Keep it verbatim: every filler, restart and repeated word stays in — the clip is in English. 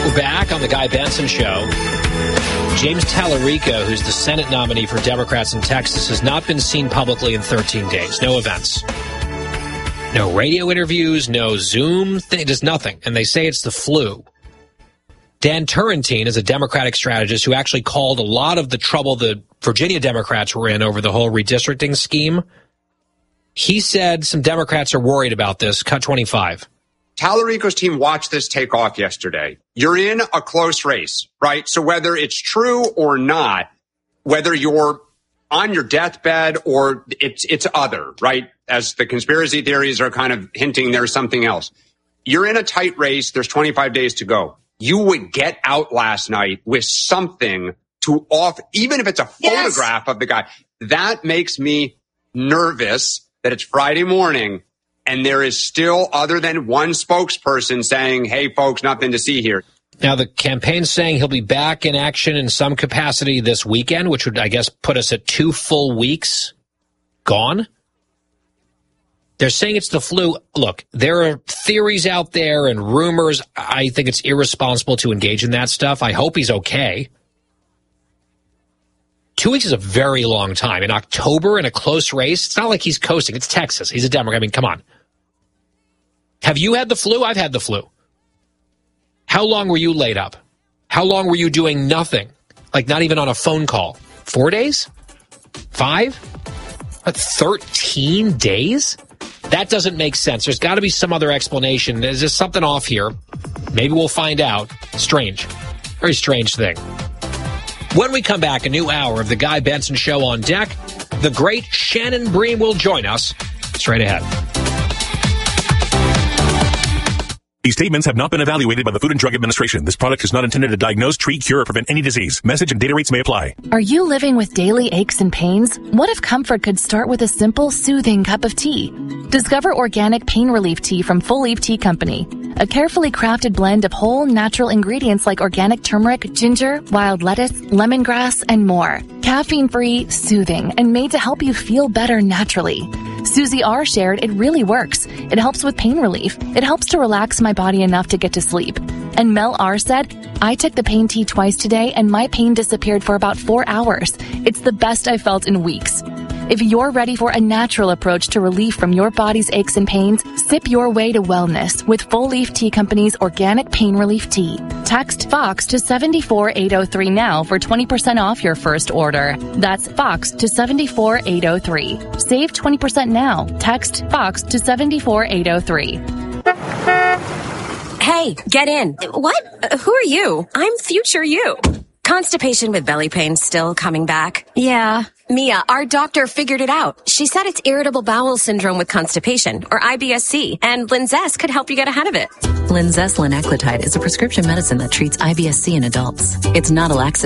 We're back on the Guy Benson Show. James Tallarico, who's the Senate nominee for Democrats in Texas, has not been seen publicly in thirteen days. No events. No radio interviews, no Zoom thing, just nothing. And they say it's the flu. Dan Turrentine is a Democratic strategist who actually called a lot of the trouble the Virginia Democrats were in over the whole redistricting scheme. He said some Democrats are worried about this. Cut twenty-five. Tallarico's team watched this take off yesterday. You're in a close race, right? So whether it's true or not, whether you're on your deathbed or it's it's other, right? As the conspiracy theories are kind of hinting there's something else. You're in a tight race. There's twenty-five days to go. You would get out last night with something to off, even if it's a Yes. photograph of the guy. That makes me nervous that it's Friday morning and there is still, other than one spokesperson saying, hey, folks, nothing to see here. Now, the campaign's saying he'll be back in action in some capacity this weekend, which would, I guess, put us at two full weeks gone. They're saying it's the flu. Look, there are theories out there and rumors. I think it's irresponsible to engage in that stuff. I hope he's okay. Two weeks is a very long time. In October, in a close race, it's not like he's coasting. It's Texas. He's a Democrat. I mean, come on. Have you had the flu? I've had the flu. How long were you laid up? How long were you doing nothing? Like not even on a phone call? Four days? Five? What, thirteen days? That doesn't make sense. There's got to be some other explanation. There's just something off here. Maybe we'll find out. Strange. Very strange thing. When we come back, a new hour of the Guy Benson Show on deck. The great Shannon Bream will join us straight ahead. These statements have not been evaluated by the Food and Drug Administration. This product is not intended to diagnose, treat, cure, or prevent any disease. Message and data rates may apply. Are you living with daily aches and pains? What if comfort could start with a simple, soothing cup of tea? Discover organic pain relief tea from Full Leaf Tea Company. A carefully crafted blend of whole, natural ingredients like organic turmeric, ginger, wild lettuce, lemongrass, and more. Caffeine-free, soothing, and made to help you feel better naturally. Susie R. shared it really works. It helps with pain relief. It helps to relax my body enough to get to sleep. And Mel R. said, I took the pain tea twice today and my pain disappeared for about four hours. It's the best I've felt in weeks. If you're ready for a natural approach to relief from your body's aches and pains, sip your way to wellness with Full Leaf Tea Company's organic pain relief tea. Text FOX to seven four eight oh three now for twenty percent off your first order. That's FOX to seven four eight oh three. Save twenty percent now. Text FOX to seven four eight oh three. Hey, get in. What? Uh, who are you? I'm future you. Constipation with belly pain still coming back? Yeah. Mia, our doctor figured it out. She said it's irritable bowel syndrome with constipation, or I B S C, and Linzess could help you get ahead of it. Linzess linaclotide is a prescription medicine that treats I B S C in adults. It's not a laxative.